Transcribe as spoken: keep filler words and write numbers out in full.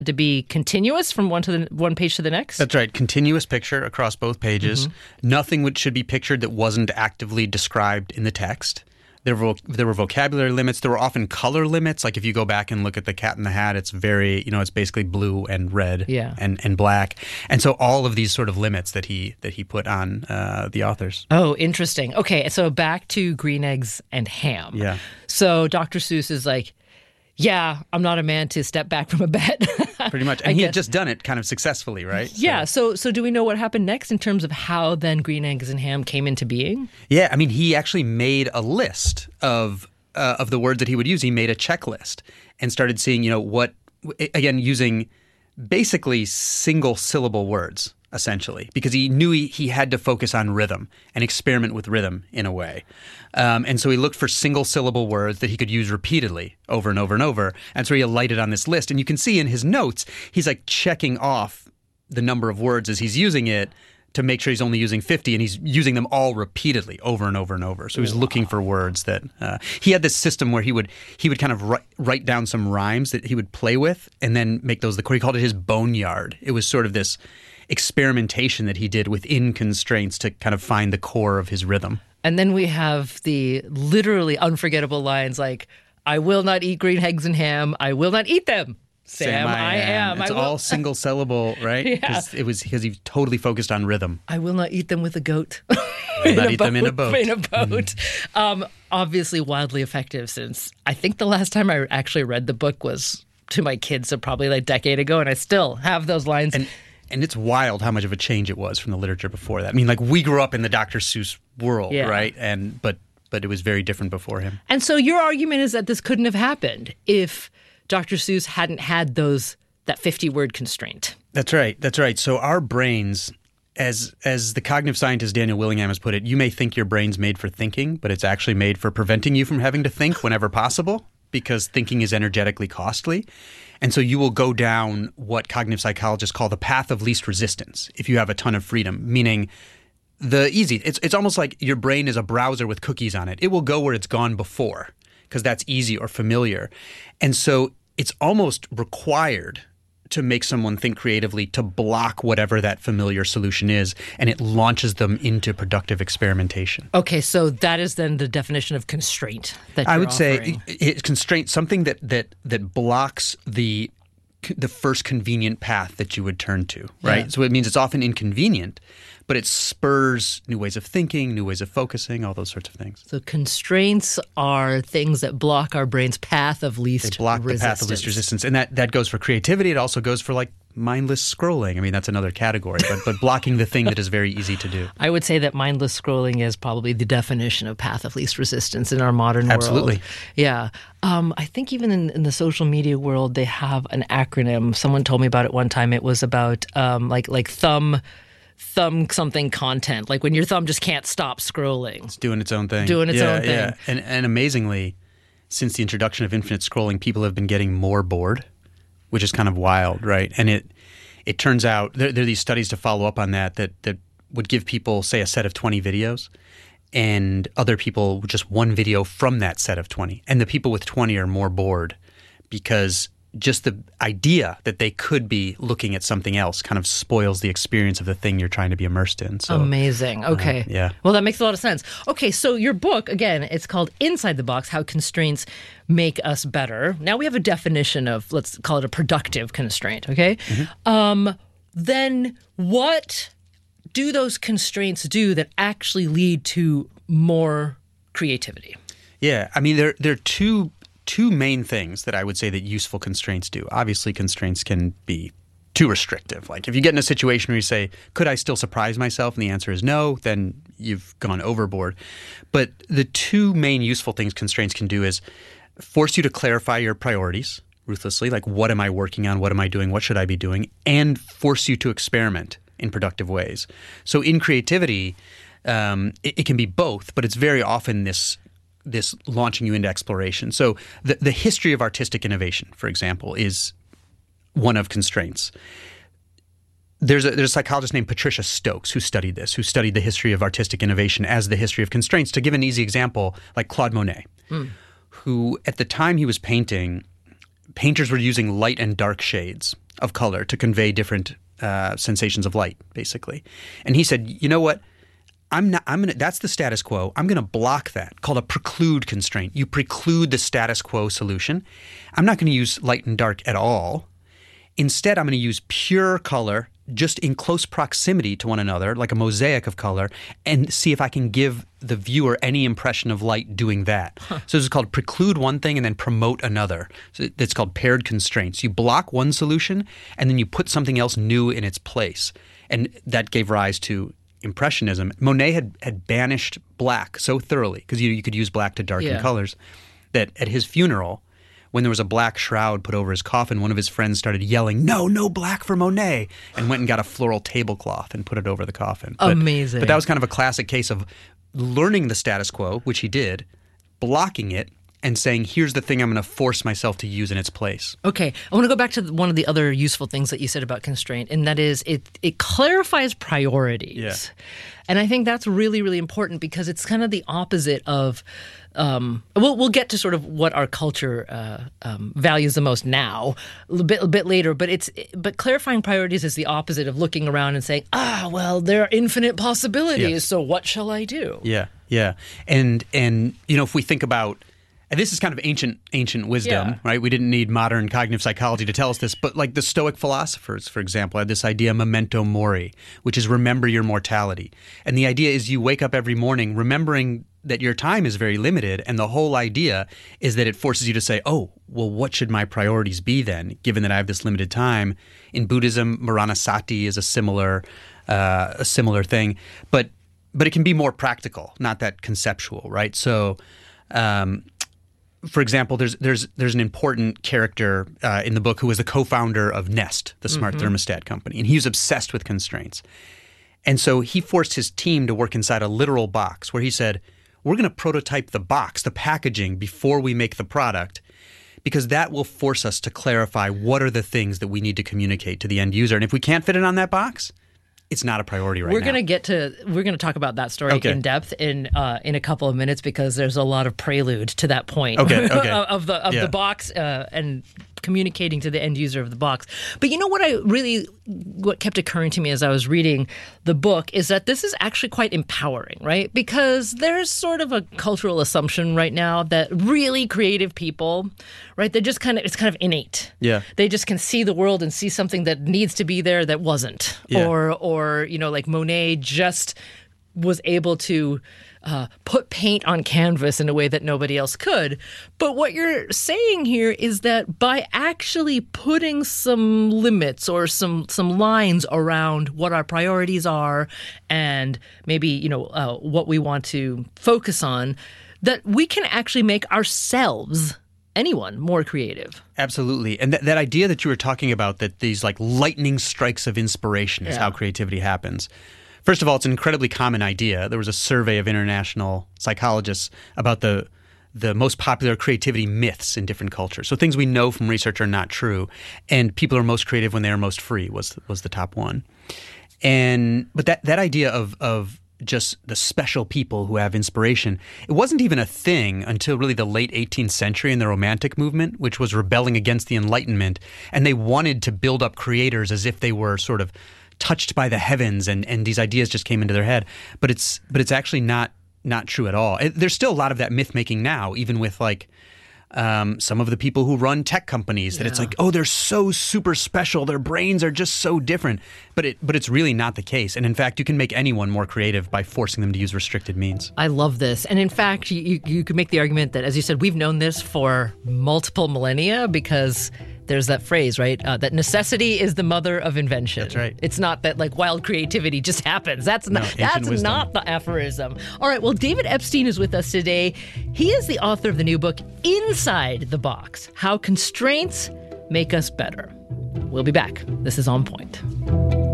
to be continuous from one to the one page to the next? That's right. Continuous picture across both pages. Mm-hmm. Nothing would, should be pictured that wasn't actively described in the text. There were there were vocabulary limits. There were often color limits. Like if you go back and look at The Cat in the Hat, it's very, you know, it's basically blue and red yeah. and, and black. And so all of these sort of limits that he that he put on uh, the authors. Oh, interesting. Okay, so back to Green Eggs and Ham. Yeah. So Doctor Seuss is like, yeah, I'm not a man to step back from a bet. Pretty much. And he had just done it kind of successfully, right? Yeah. So. so so do we know what happened next in terms of how then Green Eggs and Ham came into being? Yeah. I mean, he actually made a list of uh, of the words that he would use. He made a checklist and started seeing, you know, what, again, using basically single syllable words, essentially, because he knew he, he had to focus on rhythm and experiment with rhythm in a way. Um, and so he looked for single syllable words that he could use repeatedly over and over and over. And so he alighted on this list. And you can see in his notes, he's like checking off the number of words as he's using it to make sure he's only using fifty, and he's using them all repeatedly over and over and over. So he's looking for words that uh, he had this system where he would he would kind of write, write down some rhymes that he would play with and then make those the core. He called it his boneyard. It was sort of this experimentation that he did within constraints to kind of find the core of his rhythm. And then we have the literally unforgettable lines like, I will not eat green eggs and ham. I will not eat them. Sam, Sam I, I am. am. It's I will... all single syllable, right? Because yeah. it was because he totally focused on rhythm. I will not eat them with a goat. I will not eat boat, them in a boat. In a boat. Mm. Um, obviously wildly effective since I think the last time I actually read the book was to my kids, so probably like a decade ago, and I still have those lines. And, and it's wild how much of a change it was from the literature before that. I mean, like we grew up in the Doctor Seuss world, yeah. right? And but but it was very different before him. And so your argument is that this couldn't have happened if Doctor Seuss hadn't had those that fifty-word constraint. That's right. That's right. So our brains, as as the cognitive scientist Daniel Willingham has put it, you may think your brain's made for thinking, but it's actually made for preventing you from having to think whenever possible, because thinking is energetically costly. And so you will go down what cognitive psychologists call the path of least resistance if you have a ton of freedom, meaning the easy. It's it's almost like your brain is a browser with cookies on it. It will go where it's gone before because that's easy or familiar. And so it's almost required to make someone think creatively to block whatever that familiar solution is, and it launches them into productive experimentation. Okay, so that is then the definition of constraint that you're I would offering. say it, it, constraint, something that that that blocks the the first convenient path that you would turn to, right? Yeah. So it means it's often inconvenient, but it spurs new ways of thinking, new ways of focusing, all those sorts of things. So constraints are things that block our brain's path of least resistance. They block the path of least resistance. And that, that goes for creativity. It also goes for like mindless scrolling. I mean, that's another category, but but blocking the thing that is very easy to do. I would say that mindless scrolling is probably the definition of path of least resistance in our modern world. Absolutely. Yeah. Um, I think even in, in the social media world, they have an acronym. Someone told me about it one time. It was about um, like like thumb... thumb something content, like when your thumb just can't stop scrolling. It's doing its own thing. Doing its yeah, own thing. Yeah. And, and amazingly, since the introduction of infinite scrolling, people have been getting more bored, which is kind of wild, right? And it it turns out, there, there are these studies to follow up on that, that that would give people, say, a set of twenty videos, and other people just one video from that set of twenty. And the people with twenty are more bored because just the idea that they could be looking at something else kind of spoils the experience of the thing you're trying to be immersed in. So, amazing. Okay. Uh, yeah. Well, that makes a lot of sense. Okay, so your book, again, it's called Inside the Box, How Constraints Make Us Better. Now we have a definition of, let's call it a productive constraint, okay? Mm-hmm. Um, then what do those constraints do that actually lead to more creativity? Yeah. I mean, there, there are two... Two main things that I would say that useful constraints do. Obviously, constraints can be too restrictive. Like if you get in a situation where you say, could I still surprise myself? And the answer is no, then you've gone overboard. But the two main useful things constraints can do is force you to clarify your priorities ruthlessly, like what am I working on? What am I doing? What should I be doing? And force you to experiment in productive ways. So in creativity, um, it, it can be both, but it's very often this this launching you into exploration. So the, the history of artistic innovation, for example, is one of constraints. There's a, there's a psychologist named Patricia Stokes who studied this, who studied the history of artistic innovation as the history of constraints. To give an easy example, like Claude Monet, mm. who at the time he was painting, painters were using light and dark shades of color to convey different uh, sensations of light, basically. And he said, you know what? I'm not. I'm gonna. That's the status quo. I'm gonna block that. Called a preclude constraint. You preclude the status quo solution. I'm not going to use light and dark at all. Instead, I'm going to use pure color, just in close proximity to one another, like a mosaic of color, and see if I can give the viewer any impression of light doing that. Huh. So this is called preclude one thing and then promote another. So it's called paired constraints. You block one solution and then you put something else new in its place. And that gave rise to Impressionism. Monet had, had banished black so thoroughly, because you, you could use black to darken yeah. colors, that at his funeral, when there was a black shroud put over his coffin, one of his friends started yelling, no, no black for Monet, and went and got a floral tablecloth and put it over the coffin. But, Amazing. But that was kind of a classic case of learning the status quo, which he did, blocking it, and saying, here's the thing I'm going to force myself to use in its place. Okay. I want to go back to one of the other useful things that you said about constraint, and that is it it clarifies priorities. Yeah. And I think that's really, really important, because it's kind of the opposite of um, we'll, we'll get to sort of what our culture uh, um, values the most now, a little bit, a bit later. But it's but clarifying priorities is the opposite of looking around and saying, ah, well, there are infinite possibilities, Yeah. so what shall I do? Yeah, yeah. And, and you know, if we think about, and this is kind of ancient ancient wisdom, Yeah. right? We didn't need modern cognitive psychology to tell us this, but like the Stoic philosophers, for example, had this idea memento mori, which is remember your mortality. And the idea is you wake up every morning remembering that your time is very limited, and the whole idea is that it forces you to say, oh, well, what should my priorities be then, given that I have this limited time? In Buddhism, Maranasati is a similar uh, a similar thing, but but it can be more practical, not that conceptual, right? So um for example, there's there's there's an important character uh, in the book who was the co-founder of Nest, the smart Mm-hmm. thermostat company, and he was obsessed with constraints. And so he forced his team to work inside a literal box where he said, we're going to prototype the box, the packaging, before we make the product, because that will force us to clarify what are the things that we need to communicate to the end user. And if we can't fit it on that box, it's not a priority right we're now. We're going to get to we're going to talk about that story Okay. in depth in uh, in a couple of minutes, because there's a lot of prelude to that point Okay, okay. of the of Yeah. the box uh, and communicating to the end user of the box. But you know what I really what kept occurring to me as I was reading the book is that this is actually quite empowering, right? Because there's sort of a cultural assumption right now that really creative people, right? They're just kind of it's kind of innate. Yeah. They just can see the world and see something that needs to be there that wasn't, Yeah. or or you know, like Monet just was able to uh, put paint on canvas in a way that nobody else could. But what you're saying here is that by actually putting some limits or some some lines around what our priorities are, and maybe you know uh, what we want to focus on, that we can actually make ourselves, anyone, more creative. Absolutely. And th- that idea that you were talking about, that these like lightning strikes of inspiration is Yeah. how creativity happens. First of all, it's an incredibly common idea. There was a survey of international psychologists about the the most popular creativity myths in different cultures. So things we know from research are not true. And people are most creative when they are most free was was the top one. And but that, that idea of of just the special people who have inspiration, it wasn't even a thing until really the late eighteenth century in the Romantic movement, which was rebelling against the Enlightenment. And they wanted to build up creators as if they were sort of touched by the heavens, and, and these ideas just came into their head. But it's but it's actually not not true at all. It, there's still a lot of that myth making now, even with like um, some of the people who run tech companies, that it's Yeah. like, oh, they're so super special. Their brains are just so different. But it but it's really not the case. And in fact, you can make anyone more creative by forcing them to use restricted means. I love this. And in fact, you, you, you could make the argument that, as you said, we've known this for multiple millennia, because there's that phrase, right? Uh, that necessity is the mother of invention. That's right. It's not that like wild creativity just happens. That's not No, ancient that's wisdom. not the aphorism. All right. Well, David Epstein is with us today. He is the author of the new book, Inside the Box: How Constraints Make Us Better. We'll be back. This is On Point.